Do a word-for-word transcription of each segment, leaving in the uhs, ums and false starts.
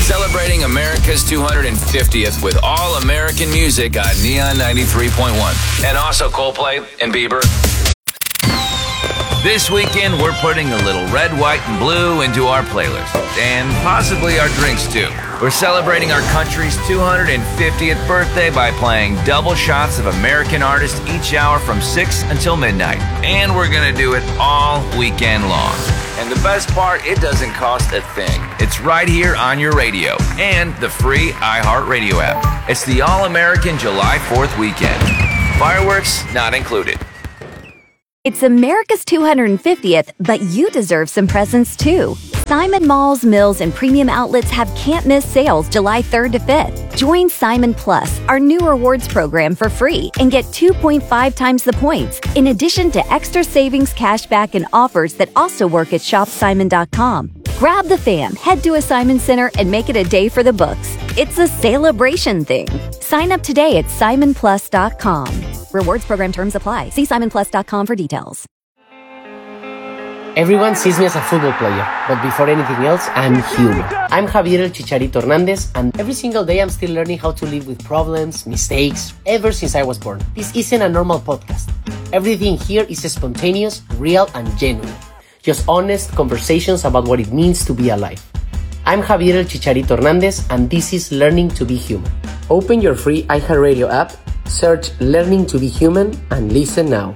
Celebrating America's two hundred fiftieth with all American music on Neon ninety-three point one. And also Coldplay and Bieber. This weekend, we're putting a little red, white, and blue into our playlist. And possibly our drinks, too. We're celebrating our country's two hundred fiftieth birthday by playing double shots of American artists each hour from six until midnight. And we're going to do it all weekend long. And the best part, it doesn't cost a thing. It's right here on your radio and the free iHeartRadio app. It's the All-American July fourth weekend. Fireworks not included. It's America's two hundred fiftieth, but you deserve some presents too. Simon Malls, Mills, and Premium Outlets have can't-miss sales July third to fifth. Join Simon Plus, our new rewards program, for free and get two point five times the points, in addition to extra savings, cashback, and offers that also work at shop simon dot com. Grab the fam, head to a Simon Center, and make it a day for the books. It's a celebration thing. Sign up today at simon plus dot com. Rewards program terms apply. See simon plus dot com for details. Everyone sees me as a football player, but before anything else, I'm human. I'm Javier El Chicharito Hernandez, and every single day I'm still learning how to live with problems, mistakes, ever since I was born. This isn't a normal podcast. Everything here is spontaneous, real, and genuine. Just honest conversations about what it means to be alive. I'm Javier El Chicharito Hernandez, and this is Learning to be Human. Open your free iHeartRadio app, search Learning to be Human, and listen now.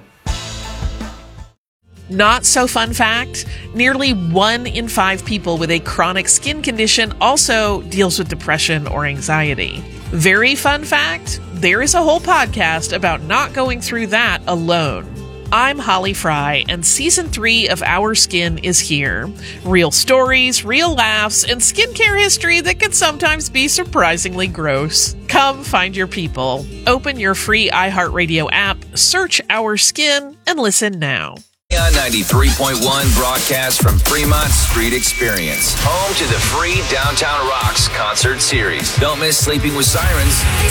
Not so fun fact, nearly one in five people with a chronic skin condition also deals with depression or anxiety. Very fun fact, there is a whole podcast about not going through that alone. I'm Holly Fry, and season three of Our Skin is here. Real stories, real laughs, and skincare history that can sometimes be surprisingly gross. Come find your people. Open your free iHeartRadio app, search Our Skin, and listen now. Neon ninety-three point one broadcast from Fremont Street Experience, home to the free Downtown Rocks concert series. Don't miss Sleeping with Sirens.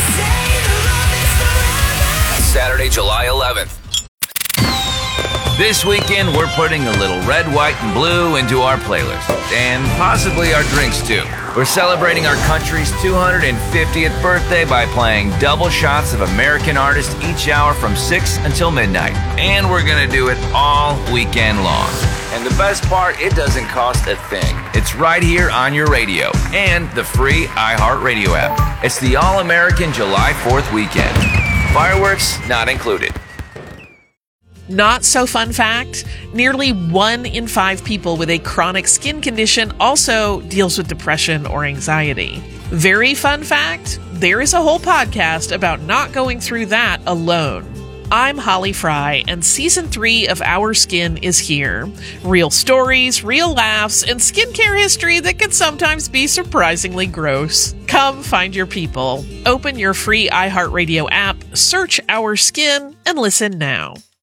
Saturday, July eleventh. This weekend, we're putting a little red, white, and blue into our playlist. And possibly our drinks, too. We're celebrating our country's two hundred fiftieth birthday by playing double shots of American artists each hour from six until midnight. And we're going to do it all weekend long. And the best part, it doesn't cost a thing. It's right here on your radio and the free iHeartRadio app. It's the All-American July fourth weekend. Fireworks not included. Not so fun fact, nearly one in five people with a chronic skin condition also deals with depression or anxiety. Very fun fact, there is a whole podcast about not going through that alone. I'm Holly Fry, and season three of Our Skin is here. Real stories, real laughs, and skincare history that can sometimes be surprisingly gross. Come find your people. Open your free iHeartRadio app, search Our Skin, and listen now.